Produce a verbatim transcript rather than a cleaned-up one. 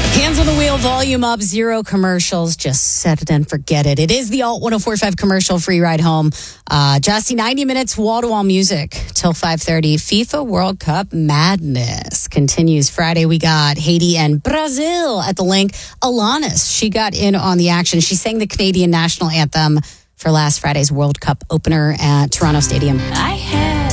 Hands on the wheel, volume up, zero commercials. Just set it and forget it. It is the Alt one oh four point five commercial free ride home. Uh, Jesse, ninety minutes wall-to-wall music till five thirty. FIFA World Cup madness continues. Friday, we got Haiti and Brazil at the link. Alanis, she got in on the action. She sang the Canadian national anthem for last Friday's World Cup opener at Toronto Stadium. I had